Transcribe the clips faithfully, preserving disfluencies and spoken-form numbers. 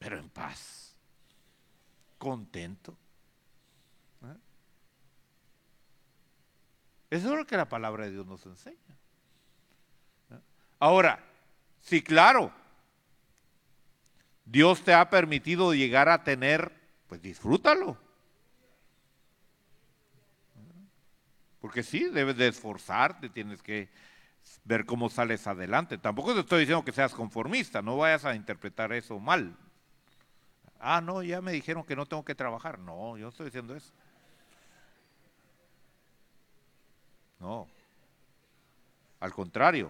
pero en paz, contento. ¿Eh? Eso es lo que la palabra de Dios nos enseña. ¿Eh? Ahora, sí, claro, Dios te ha permitido llegar a tener, pues disfrútalo. Porque sí, debes de esforzarte, tienes que ver cómo sales adelante. Tampoco te estoy diciendo que seas conformista, no vayas a interpretar eso mal. Ah, no, ya me dijeron que no tengo que trabajar. No, yo no estoy diciendo eso. No, al contrario.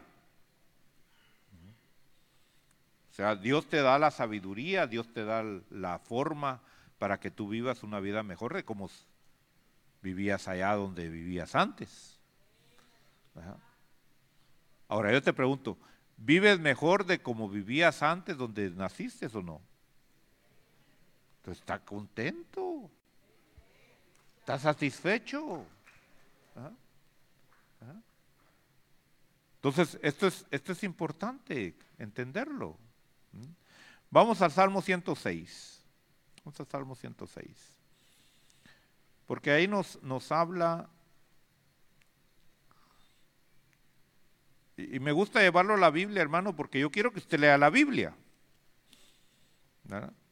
O sea, Dios te da la sabiduría, Dios te da la forma para que tú vivas una vida mejor de como vivías allá donde vivías antes. Ajá. Ahora yo te pregunto, ¿vives mejor de como vivías antes donde naciste o no? Entonces, ¿estás contento? ¿Estás satisfecho? Ajá, ajá. Entonces, esto es, esto es importante entenderlo. ¿Mm? Vamos al Salmo ciento seis. Vamos al Salmo ciento seis. Porque ahí nos, nos habla, y, y me gusta llevarlo a la Biblia, hermano, porque yo quiero que usted lea la Biblia. ¿Verdad?